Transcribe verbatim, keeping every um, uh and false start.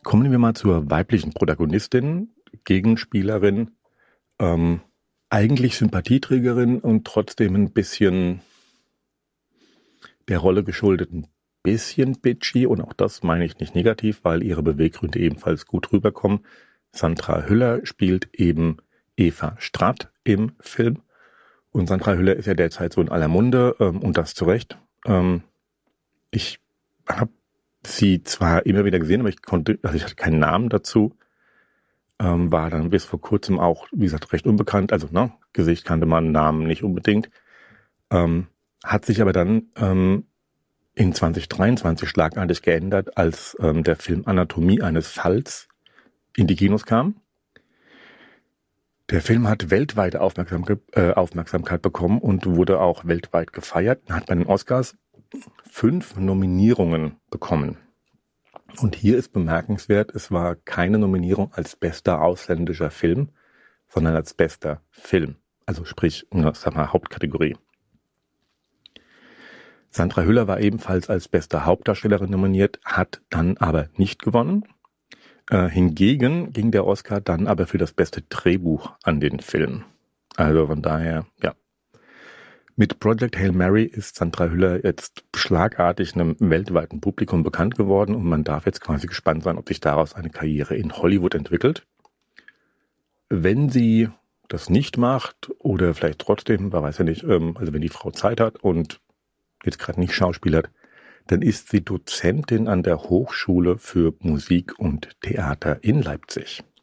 Kommen wir mal zur weiblichen Protagonistin, Gegenspielerin, ähm, eigentlich Sympathieträgerin und trotzdem ein bisschen der Rolle geschuldet, ein bisschen bitchy, und auch das meine ich nicht negativ, weil ihre Beweggründe ebenfalls gut rüberkommen. Sandra Hüller spielt eben Eva Stratt im Film, und Sandra Hüller ist ja derzeit so in aller Munde, ähm, und das zu Recht. Ähm, ich habe sie zwar immer wieder gesehen, aber ich konnte, also ich hatte keinen Namen dazu. Ähm, war dann bis vor kurzem auch, wie gesagt, recht unbekannt. Also, ne, Gesicht kannte man, Namen nicht unbedingt. Ähm, hat sich aber dann ähm, in zwanzig dreiundzwanzig schlagartig geändert, als ähm, der Film Anatomie eines Falls in die Kinos kam. Der Film hat weltweite Aufmerksamkeit, äh, Aufmerksamkeit bekommen und wurde auch weltweit gefeiert. Er hat bei den Oscars fünf Nominierungen bekommen. Und hier ist bemerkenswert, es war keine Nominierung als bester ausländischer Film, sondern als bester Film. Also sprich, sag mal, Hauptkategorie. Sandra Hüller war ebenfalls als beste Hauptdarstellerin nominiert, hat dann aber nicht gewonnen. Äh, hingegen ging der Oscar dann aber für das beste Drehbuch an den Film. Also von daher, ja. Mit Project Hail Mary ist Sandra Hüller jetzt schlagartig einem weltweiten Publikum bekannt geworden, und man darf jetzt quasi gespannt sein, ob sich daraus eine Karriere in Hollywood entwickelt. Wenn sie das nicht macht oder vielleicht trotzdem, man weiß ja nicht, also wenn die Frau Zeit hat und jetzt gerade nicht schauspielert, dann ist sie Dozentin an der Hochschule für Musik und Theater in Leipzig.